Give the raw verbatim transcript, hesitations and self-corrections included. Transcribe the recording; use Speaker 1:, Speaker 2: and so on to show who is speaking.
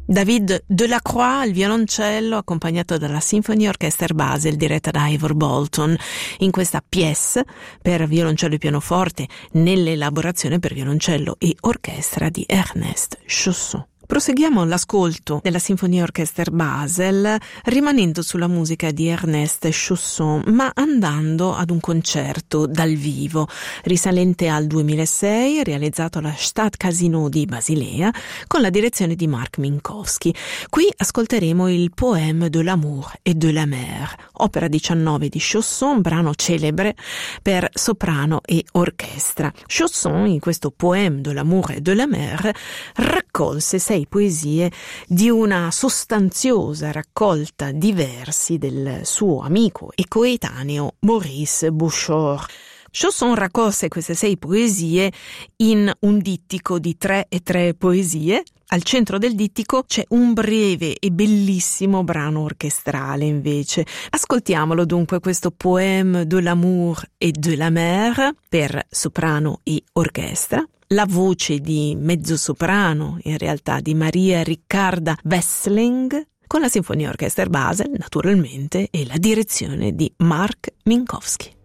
Speaker 1: David Delacroix al violoncello, accompagnato dalla Symphony Orchestra Basel diretta da Ivor Bolton, in questa pièce per violoncello e pianoforte nell'elaborazione per violoncello e orchestra di Ernest Chausson. Proseguiamo l'ascolto della Sinfonia Orchestra Basel rimanendo sulla musica di Ernest Chausson, ma andando ad un concerto dal vivo risalente al duemilasei, realizzato alla Stadtcasino di Basilea con la direzione di Mark Minkowski. Qui ascolteremo il Poème de l'amour et de la mer, opera diciannove di Chausson, brano celebre per soprano e orchestra. Chausson, in questo Poème de l'amour et de la mer, raccolse sei poesie di una sostanziosa raccolta di versi del suo amico e coetaneo Maurice Bouchard. Chausson raccolse queste sei poesie in un dittico di tre e tre poesie. Al centro del dittico c'è un breve e bellissimo brano orchestrale invece. Ascoltiamolo dunque, questo Poème de l'amour et de la mer per soprano e orchestra. La voce di mezzosoprano, in realtà di Maria Riccarda Wessling, con la Sinfonia Orchestra Basel naturalmente e la direzione di Mark Minkowski.